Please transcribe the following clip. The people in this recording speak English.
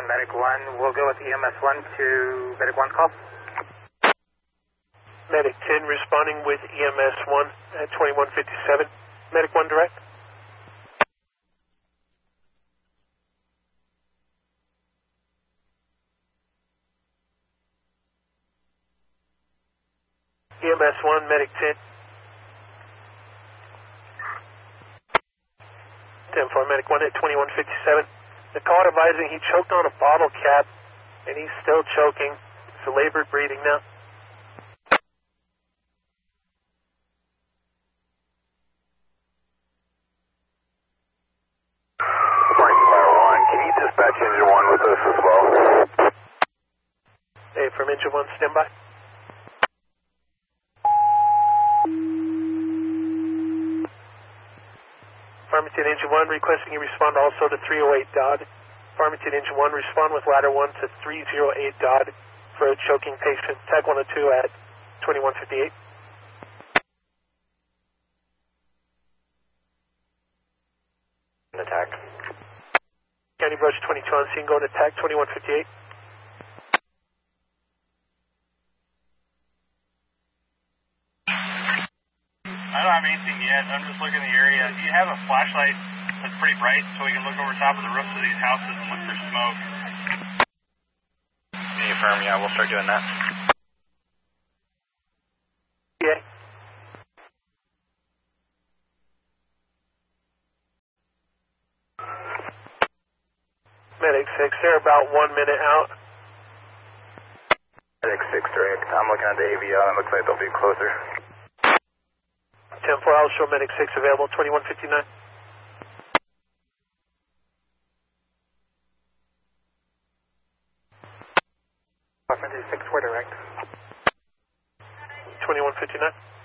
Medic 1. We'll go with EMS 1 to Medic 1's call. Medic 10 responding with EMS 1 at 2157. Medic 1 direct. EMS 1, Medic 10. 10-4, Medic 1 at 2157. The call advising he choked on a bottle cap and he's still choking. It's a labored breathing now. Can you dispatch engine 1 with us as well? Hey, from engine 1, stand by. Farmington engine 1 requesting you respond also to 308 Dodd. Farmington engine 1 respond with ladder 1 to 308 Dodd for a choking patient. Tag 102 at 2158. Attack. County Brush 22 on scene, going to tag 2158. I don't have anything yet. I'm just looking in the area. Do you have a flashlight that's pretty bright so we can look over top of the roofs of these houses and look for smoke? Can you affirm? Yeah, we'll start doing that. Yeah. Medic 6, they're about 1 minute out. Medic 6 direct. I'm looking at the AVL and it looks like they'll be closer. 10-4, I'll show Medic 6 available, 2159. Medic 6, we're direct. 2159.